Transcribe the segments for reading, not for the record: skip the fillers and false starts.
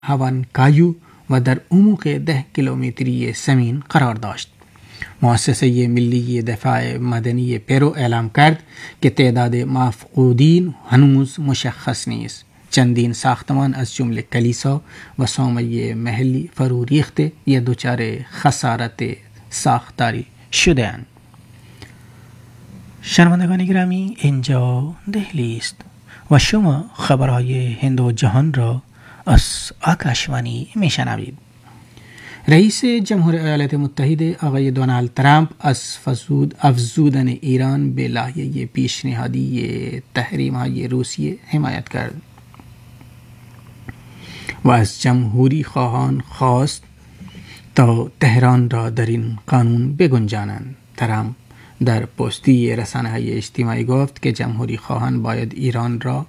هوانکایو و در عمق 10 کیلومتری زمین قرار داشت. مؤسسه ملی دفاع مدنی پرو اعلام کرد که تعداد مفقودین هنوز مشخص نیست. چندین ساختمان از جمله کلیسا و صومعه محلی فرو ریخته یا دچار خسارت ساختاری شده اند. شنوندگان گرامی، اینجا دهلی است و شما خبرهای هند و جهان را از آکاشوانی میشنوید. رئیس جمهور ایالات متحده آقای دونالد ترامپ از افزودن ایران به لایحه پیشنهادی تحریم‌های روسیه حمایت کرد و از جمهوری خواهان خواست تا تهران را در این قانون بگنجانند. ترامپ در پستی رسانه‌های اجتماعی گفت که جمهوری خواهان باید ایران را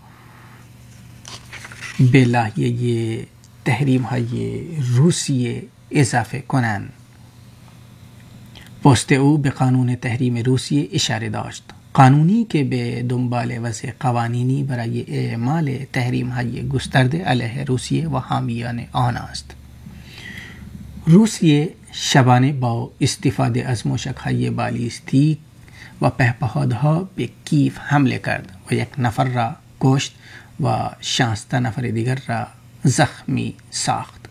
به لایحه تحریم‌های روسیه اضافه کنند. پست او به قانون تحریم روسیه اشاره داشت، قانونی که به دنبال وضع قوانینی برای اعمال تحریم‌های گسترده علیه روسیه و حامیان آن است. روسیه شبانه با استفاده از موشک‌های بالیستیک و پهپادها به کیف حمله کرد و 1 نفر را کشت و 16 نفر دیگر را زخمی ساخت.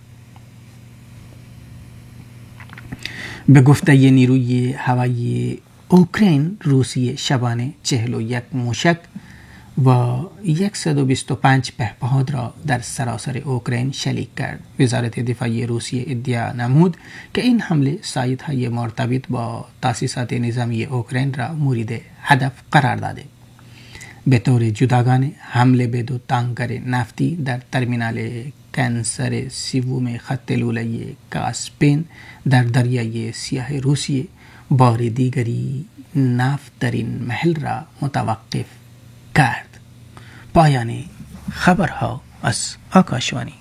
به گفته نیروی هوایی اوکراین، روسیه شبانه 41 موشک و 125 پهپاد را در سراسر اوکراین شلیک کرد. وزارت دفاع روسیه ادعا نمود که این حمله سایت‌های مرتبط با تاسیسات نظامی اوکراین را مورد هدف قرار داده. به طور جداگانه حمله به 2 تانکر نفتی در ترمینال کنسر سوم خط لوله کاسپین در دریای سیاه روسیه بار دیگری نفت در این محل را متوقف کرد. پایان خبرها از آکاشوانی.